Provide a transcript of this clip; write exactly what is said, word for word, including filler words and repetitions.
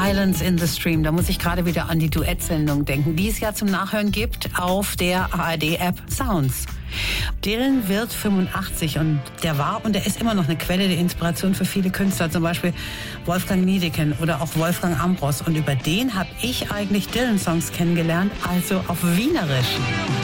Silence in the Stream. Da muss ich gerade wieder an die Duettsendung denken, die es ja zum Nachhören gibt auf der A R D-App Sounds. Dylan wird fünfundachtzig und der war und der ist immer noch eine Quelle der Inspiration für viele Künstler, zum Beispiel Wolfgang Niedecken oder auch Wolfgang Ambros. Und über den habe ich eigentlich Dylan-Songs kennengelernt, also auf Wienerisch.